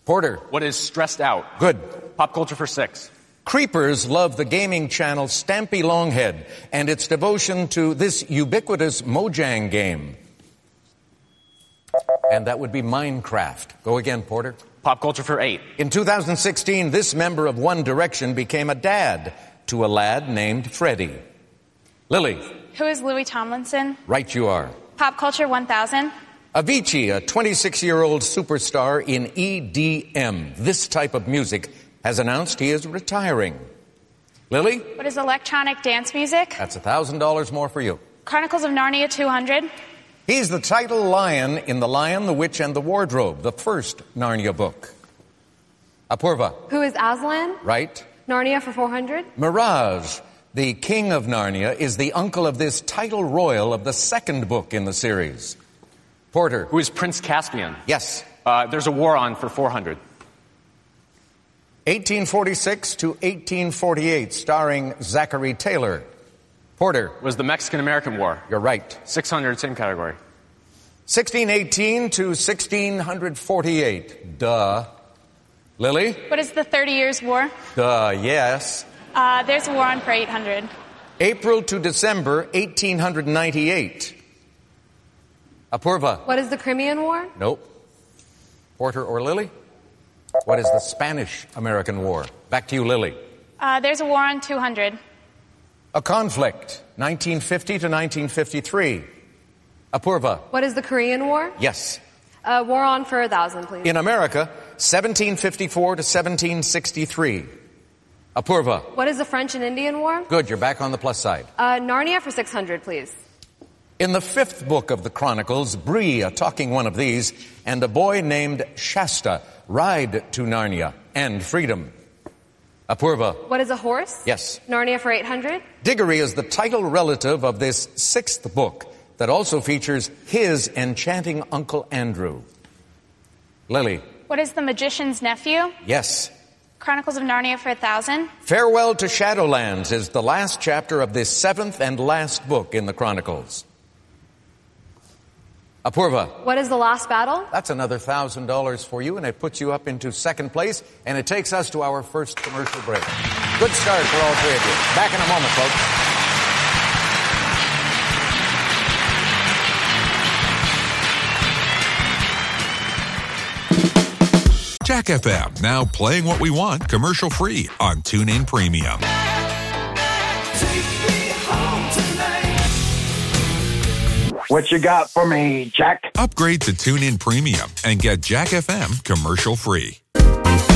Porter. What is stressed out? Good. Pop culture for 6. Creepers love the gaming channel Stampy Longhead and its devotion to this ubiquitous Mojang game. And that would be Minecraft. Go again, Porter. Pop culture for 8. In 2016, this member of One Direction became a dad to a lad named Freddie. Lily. Who is Louis Tomlinson? Right you are. Pop culture 1000. Avicii, a 26-year-old superstar in EDM, this type of music, has announced he is retiring. Lily? What is electronic dance music? That's $1,000 more for you. Chronicles of Narnia 200. He's the title lion in The Lion, the Witch, and the Wardrobe, the first Narnia book. Apurva. Who is Aslan? Right. Narnia for 400. Mirage, the king of Narnia, is the uncle of this title royal of the second book in the series. Porter. Who is Prince Caspian? Yes. There's a war on for 400. 1846 to 1848, starring Zachary Taylor. Porter. Was the Mexican-American War? You're right. 600, same category. 1618 to 1648. Duh. Lily? What is the 30 Years' War? Duh, yes. There's a war on for 800. April to December 1898. Apurva. What is the Crimean War? Nope. Porter or Lily? What is the Spanish-American War? Back to you, Lily. There's a war on 200. A conflict, 1950 to 1953. Apurva. What is the Korean War? Yes. War on for 1,000, please. In America, 1754 to 1763. Apurva. What is the French and Indian War? Good, you're back on the plus side. Narnia for 600, please. In the 5th book of the Chronicles, Bree, a talking one of these, and a boy named Shasta ride to Narnia and freedom. Apurva. What is a horse? Yes. Narnia for 800. Diggory is the title relative of this 6th book that also features his enchanting Uncle Andrew. Lily. What is the Magician's Nephew? Yes. Chronicles of Narnia for 1,000. Farewell to Shadowlands is the last chapter of this 7th and last book in the Chronicles. Apurva. What is the Last Battle? That's another $1,000 for you, and it puts you up into second place, and it takes us to our first commercial break. Good start for all three of you. Back in a moment, folks. Jack FM, now playing what we want commercial-free on TuneIn Premium. What you got for me, Jack? Upgrade to TuneIn Premium and get Jack FM commercial-free.